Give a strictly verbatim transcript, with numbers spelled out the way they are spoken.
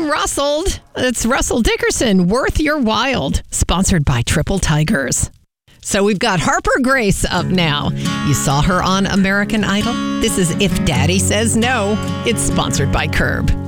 I'm rustled. It's Russell Dickerson, Worth Your Wild, sponsored by Triple Tigers. So we've got Harper Grace up now. You saw her on American Idol? This is If Daddy Says No. It's sponsored by Curb.